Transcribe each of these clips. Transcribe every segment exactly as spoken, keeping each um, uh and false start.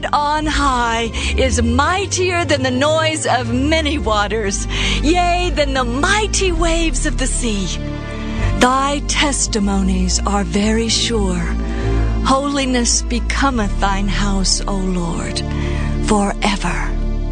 Lord on high is mightier than the noise of many waters, yea, than the mighty waves of the sea. Thy testimonies are very sure. Holiness becometh thine house, O Lord, forever.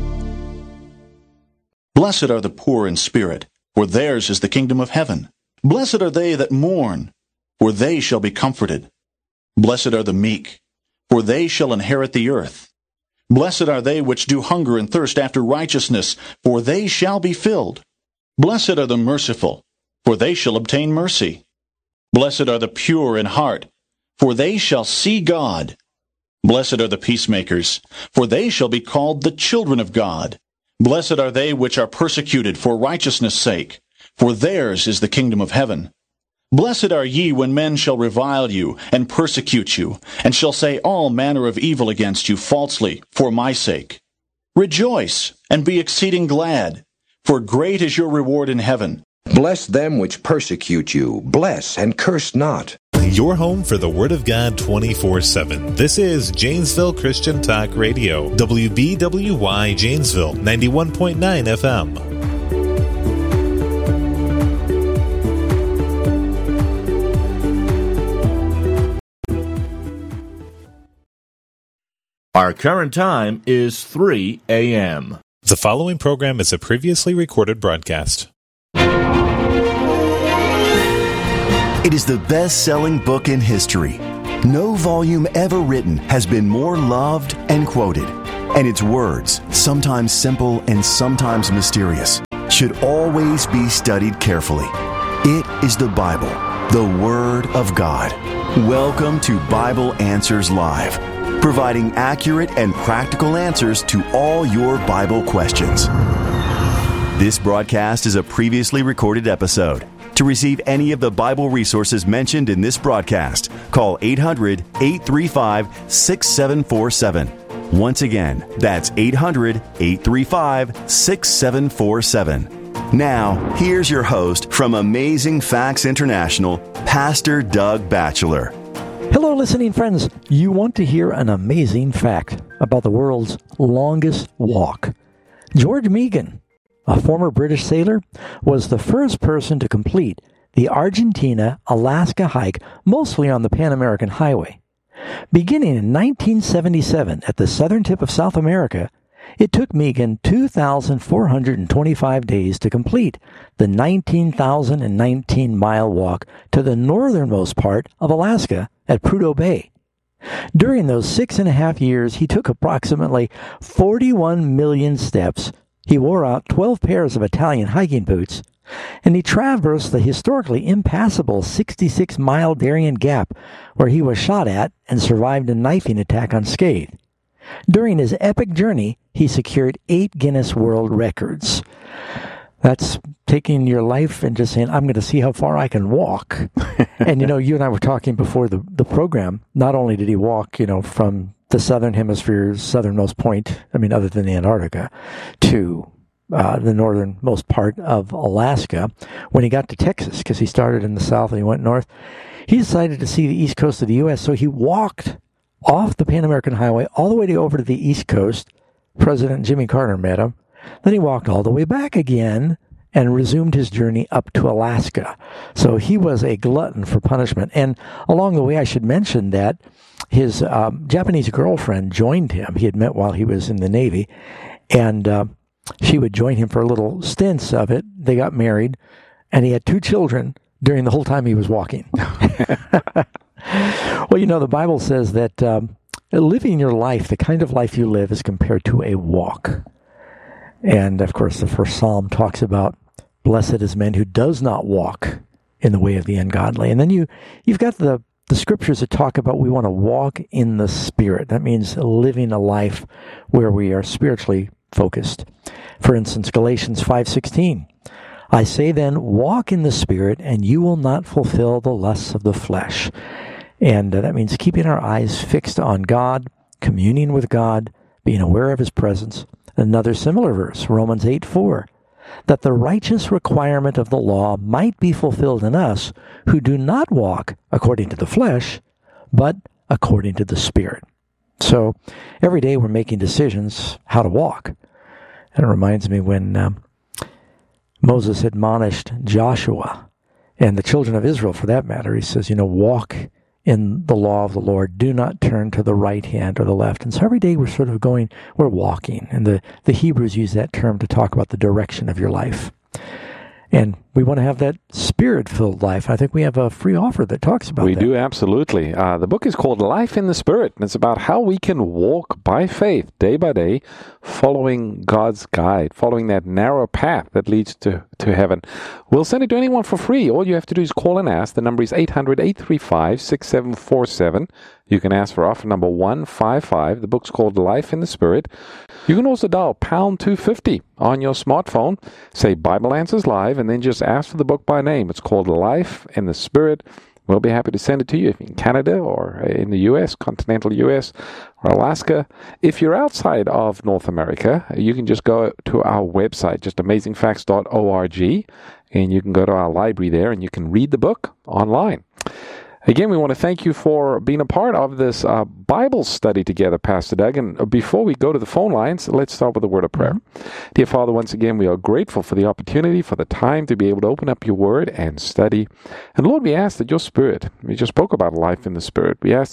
Blessed are the poor in spirit, for theirs is the kingdom of heaven. Blessed are they that mourn, for they shall be comforted. Blessed are the meek, for they shall inherit the earth. Blessed are they which do hunger and thirst after righteousness, for they shall be filled. Blessed are the merciful, for they shall obtain mercy. Blessed are the pure in heart, for they shall see God. Blessed are the peacemakers, for they shall be called the children of God. Blessed are they which are persecuted for righteousness' sake, for theirs is the kingdom of heaven. Blessed are ye when men shall revile you, and persecute you, and shall say all manner of evil against you falsely, for my sake. Rejoice, and be exceeding glad, for great is your reward in heaven. Bless them which persecute you. Bless, and curse not. Your home for the Word of God twenty-four seven. This is Janesville Christian Talk Radio. W B W Y Janesville, ninety-one point nine F M. Our current time is three a.m. The following program is a previously recorded broadcast. It is the best-selling book in history. No volume ever written has been more loved and quoted. And its words, sometimes simple and sometimes mysterious, should always be studied carefully. It is the Bible, the Word of God. Welcome to Bible Answers Live, providing accurate and practical answers to all your Bible questions. This broadcast is a previously recorded episode. To receive any of the Bible resources mentioned in this broadcast, call eight hundred, eight three five, six seven four seven. Once again, that's eight hundred, eight three five, six seven four seven. Now, here's your host from Amazing Facts International, Pastor Doug Batchelor. Hello, listening friends. You want to hear an amazing fact about the world's longest walk. George Meegan, a former British sailor, was the first person to complete the Argentina-Alaska hike, mostly on the Pan American Highway. Beginning in nineteen seventy-seven at the southern tip of South America, it took Meegan two thousand four hundred twenty-five days to complete the nineteen thousand nineteen mile walk to the northernmost part of Alaska at Prudhoe Bay. During those six and a half years, he took approximately forty-one million steps. He wore out twelve pairs of Italian hiking boots, and he traversed the historically impassable sixty-six mile Darien Gap, where he was shot at and survived a knifing attack unscathed. During his epic journey, he secured eight Guinness World Records. That's taking your life and just saying, I'm going to see how far I can walk. And, you know, you and I were talking before the, the program. Not only did he walk, you know, from the southern hemisphere's southernmost point, I mean, other than Antarctica, to uh, the northernmost part of Alaska. When he got to Texas, because he started in the south and he went north, he decided to see the east coast of the U S, so he walked off the Pan American Highway all the way to, over to the east coast. President Jimmy Carter met him. Then he walked all the way back again and resumed his journey up to Alaska. So he was a glutton for punishment. And along the way, I should mention that his um, Japanese girlfriend joined him. He had met while he was in the Navy, and uh, she would join him for little stints of it. They got married, and he had two children during the whole time he was walking. Well, you know, the Bible says that um, living your life, the kind of life you live, is compared to a walk. And, of course, the first Psalm talks about, blessed is man who does not walk in the way of the ungodly. And then you, you've got the, the scriptures that talk about we want to walk in the Spirit. That means living a life where we are spiritually focused. For instance, Galatians five sixteen. I say then, walk in the Spirit, and you will not fulfill the lusts of the flesh. And uh, that means keeping our eyes fixed on God, communing with God, being aware of His presence. Another similar verse, Romans eight four, that the righteous requirement of the law might be fulfilled in us who do not walk according to the flesh, but according to the Spirit. So every day we're making decisions how to walk. And it reminds me when um, Moses admonished Joshua and the children of Israel, for that matter, he says, you know, walk in the law of the Lord. Do not turn to the right hand or the left. And so every day we're sort of going, we're walking. And the, the Hebrews use that term to talk about the direction of your life. And we want to have that Spirit-filled life. I think we have a free offer that talks about we that. We do, absolutely. Uh, the book is called Life in the Spirit, and it's about how we can walk by faith, day by day, following God's guide, following that narrow path that leads to, to heaven. We'll send it to anyone for free. All you have to do is call and ask. The number is eight hundred, eight three five, six seven four seven. You can ask for offer number one five five. The book's called Life in the Spirit. You can also dial pound two fifty on your smartphone, say Bible Answers Live, and then just ask for the book by name. It's called Life in the Spirit. We'll be happy to send it to you if you're in Canada or in the U S, continental U S, or Alaska. If you're outside of North America, you can just go to our website, just amazing facts dot org, and you can go to our library there and you can read the book online. Again, we want to thank you for being a part of this uh, Bible study together, Pastor Doug. And before we go to the phone lines, let's start with a word of prayer. Mm-hmm. Dear Father, once again, we are grateful for the opportunity, for the time to be able to open up your word and study. And Lord, we ask that your Spirit, we just spoke about life in the Spirit, we ask